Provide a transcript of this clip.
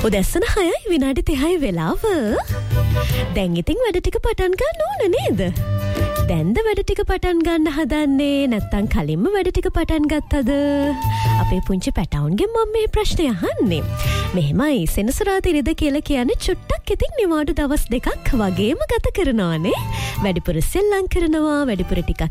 උදැස්සන 6යි විනාඩි 30යි වෙලාව. දැන් ඉතින් වැඩ ටික පටන් ගන්න ඕන නේද? දැන්ද වැඩ ටික පටන් ගන්න හදන්නේ නැත්නම් කලින්ම වැඩ ටික පටන් ගත්තද? අපේ පුංචි පැටවුන්ගෙන් මම මේ ප්‍රශ්නේ අහන්නේ. මෙහෙමයි සෙනසුරාදා ඉරිද කියලා කියන්නේ චුට්ටක් ඉතින් නිවාඩු දවස් දෙකක් වගේම ගත කරනවානේ. වැඩිපුර සෙල්ලම් කරනවා, වැඩිපුර ටිකක්